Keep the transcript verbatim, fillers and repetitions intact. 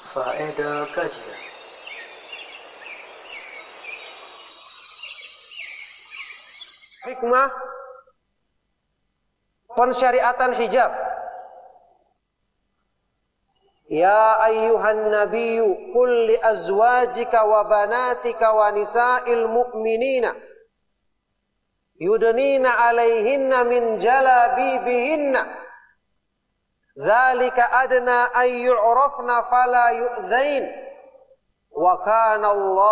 Faedah kajian. Hikmah pensyariatan hijab. Ya ayyuhan nabiyyu qul li azwajika wa banatika wa nisa'il mu'minina yudnina 'alaihinna min jalabibihinna dzalika adna ay yu'rafna fala yu'dzain wa kana Allah